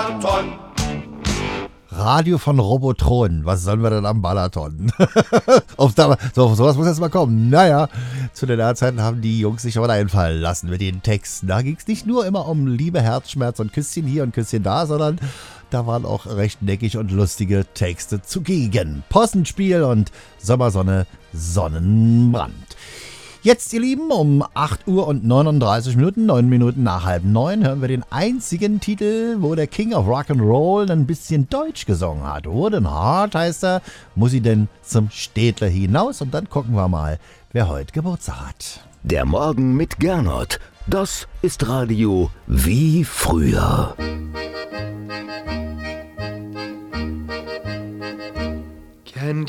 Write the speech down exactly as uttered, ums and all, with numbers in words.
Radio von Robotron. Was sollen wir denn am Balaton? auf, da, so, auf sowas muss jetzt mal kommen. Naja, zu den Zeiten haben die Jungs sich aber einfallen lassen mit den Texten. Da ging es nicht nur immer um Liebe, Herzschmerz und Küsschen hier und Küsschen da, sondern da waren auch recht neckig und lustige Texte zugegen. Possenspiel und Sommersonne, Sonnenbrand. Jetzt, ihr Lieben, um acht Uhr und neununddreißig Minuten, neun Minuten nach halb neun, hören wir den einzigen Titel, wo der King of Rock'n'Roll ein bisschen Deutsch gesungen hat. Wooden Heart heißt er, muss ich denn zum Städtler hinaus? Und dann gucken wir mal, wer heute Geburtstag hat. Der Morgen mit Gernot, das ist Radio wie früher. Kennt